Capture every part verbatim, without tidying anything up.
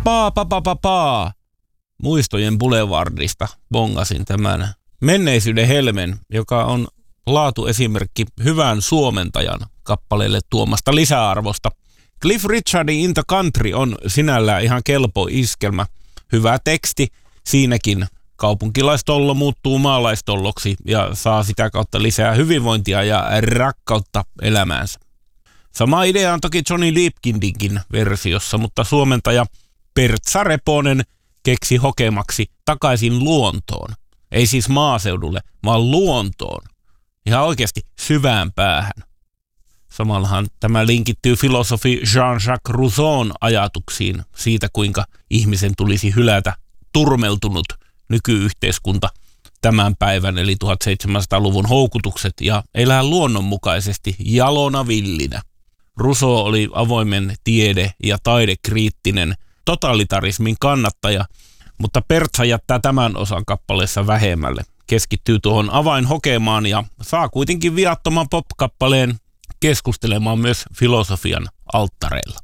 Paa, pa, pa, pa, pa. Muistojen Boulevardista bongasin tämän Menneisyyden helmen, joka on laatuesimerkki hyvän suomentajan kappaleelle tuomasta lisäarvosta. Cliff Richardin In the Country on sinällään ihan kelpo iskelmä. Hyvä teksti, siinäkin kaupunkilaistollo muuttuu maalaistolloksi ja saa sitä kautta lisää hyvinvointia ja rakkautta elämäänsä. Sama idea on toki Johnny Deepkindinkin versiossa, mutta suomentaja Pertsa Reponen keksi hokemaksi takaisin luontoon. Ei siis maaseudulle, vaan luontoon. Ihan oikeasti syvään päähän. Samallahan tämä linkittyy filosofi Jean-Jacques Rousseaun ajatuksiin siitä, kuinka ihmisen tulisi hylätä turmeltunut nykyyhteiskunta tämän päivän eli tuhatseitsemänsataaluvun houkutukset ja elää luonnonmukaisesti jalona villinä. Rousseau oli avoimen tiede- ja taidekriittinen totalitarismin kannattaja, mutta Pertsa jättää tämän osan kappaleessa vähemmälle. Keskittyy tuohon avainhokemaan ja saa kuitenkin viattoman pop-kappaleen keskustelemaan myös filosofian alttareilla.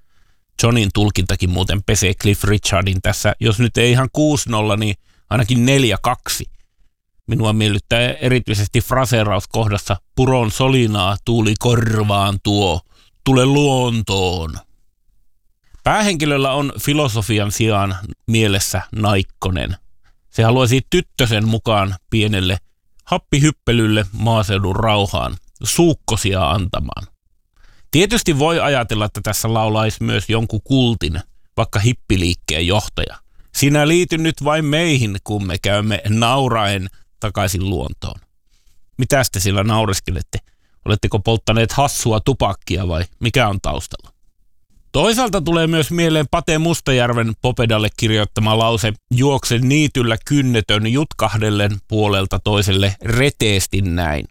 Johnin tulkintakin muuten pesee Cliff Richardin tässä, jos nyt ei ihan kuusi nolla, niin ainakin neljä kaksi. Minua miellyttää erityisesti fraseeraus kohdassa puron solinaa tuuli korvaan tuo, tule luontoon. Päähenkilöllä on filosofian sijaan mielessä naikkonen. Se haluaisi tyttösen mukaan pienelle happihyppelylle maaseudun rauhaan, suukkosia antamaan. Tietysti voi ajatella, että tässä laulaisi myös jonkun kultin, vaikka hippiliikkeen johtaja. Sinä liity nyt vain meihin, kun me käymme nauraen takaisin luontoon. Mitäs te sillä naureskelette? Oletteko polttaneet hassua tupakkia vai mikä on taustalla? Toisaalta tulee myös mieleen Pate Mustajärven Popedalle kirjoittama lause juoksen niityllä kynnetön jutkahdellen puolelta toiselle reteesti näin.